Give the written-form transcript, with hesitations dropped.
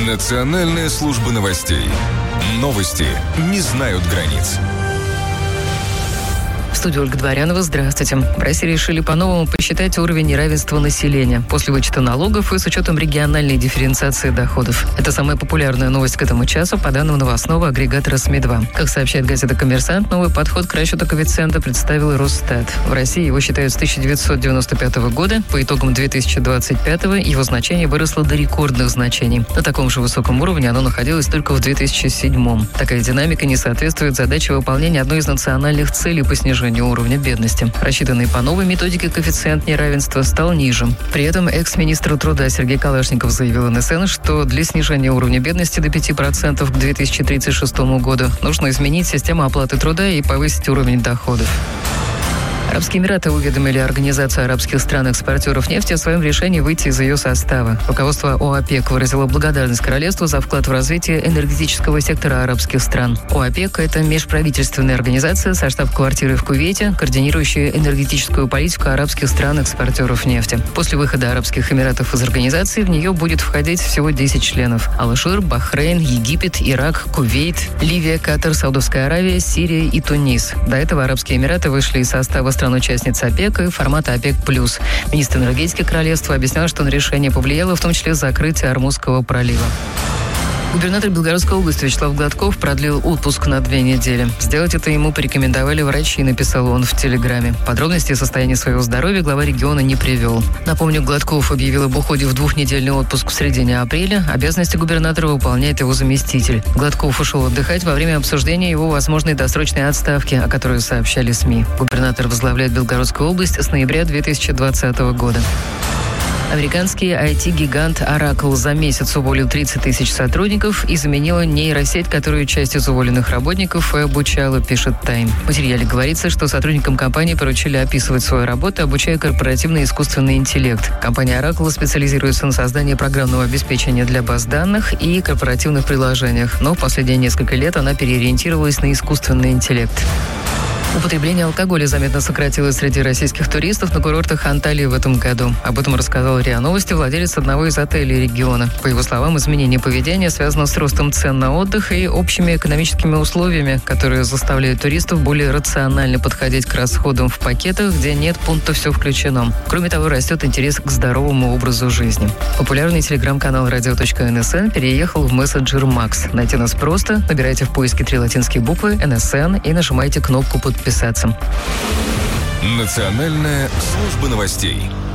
Национальная служба новостей. Новости не знают границ. В студии Ольга Дворянова. Здравствуйте. В России решили по-новому посчитать уровень неравенства населения после вычета налогов и с учетом региональной дифференциации доходов. Это самая популярная новость к этому часу по данным новостного агрегатора СМИ-2. Как сообщает газета «Коммерсант», новый подход к расчету коэффициента представил Росстат. В России его считают с 1995 года. По итогам 2025 его значение выросло до рекордных значений. На таком же высоком уровне оно находилось только в 2007. Такая динамика не соответствует задаче выполнения одной из национальных целей по снижению уровня бедности. Рассчитанный по новой методике коэффициент неравенства стал ниже. При этом экс-министр труда Сергей Калашников заявил НСН, что для снижения уровня бедности до 5% к 2036 году нужно изменить систему оплаты труда и повысить уровень доходов. Арабские Эмираты уведомили Организацию арабских стран-экспортеров нефти о своем решении выйти из ее состава. Руководство ОАПЕК выразило благодарность королевству за вклад в развитие энергетического сектора арабских стран. ОАПЕК – это межправительственная организация со штаб-квартирой в Кувейте, координирующая энергетическую политику арабских стран-экспортеров нефти. После выхода Арабских Эмиратов из организации в нее будет входить всего 10 членов. Алжир, Бахрейн, Египет, Ирак, Кувейт, Ливия, Катар, Саудовская Аравия, Сирия и Тунис. До этого Арабские Эмираты вышли из состава стран-участниц ОПЕК и формата ОПЕК+. Министр энергетики королевства объяснял, что на решение повлияло в том числе закрытие Ормузского пролива. Губернатор Белгородской области Вячеслав Гладков продлил отпуск на 2 недели. Сделать это ему порекомендовали врачи, написал он в Телеграме. Подробности о состоянии своего здоровья глава региона не привел. Напомню, Гладков объявил об уходе в 2-недельный отпуск в середине апреля. Обязанности губернатора выполняет его заместитель. Гладков ушел отдыхать во время обсуждения его возможной досрочной отставки, о которой сообщали СМИ. Губернатор возглавляет Белгородскую область с ноября 2020 года. Американский IT-гигант Oracle за месяц уволил 30 тысяч сотрудников и заменила нейросеть, которую часть из уволенных работников и обучала, пишет Time. В материале говорится, что сотрудникам компании поручили описывать свою работу, обучая корпоративный искусственный интеллект. Компания Oracle специализируется на создании программного обеспечения для баз данных и корпоративных приложениях, но в последние несколько лет она переориентировалась на искусственный интеллект. Употребление алкоголя заметно сократилось среди российских туристов на курортах Анталии в этом году. Об этом рассказал РИА Новости владелец одного из отелей региона. По его словам, изменение поведения связано с ростом цен на отдых и общими экономическими условиями, которые заставляют туристов более рационально подходить к расходам в пакетах, где нет пункта «все включено». Кроме того, растет интерес к здоровому образу жизни. Популярный телеграм-канал radio.nsn переехал в мессенджер Макс. Найти нас просто. Набирайте в поиске 3 латинские буквы NSN и нажимайте кнопку «Подписаться». Национальная служба новостей.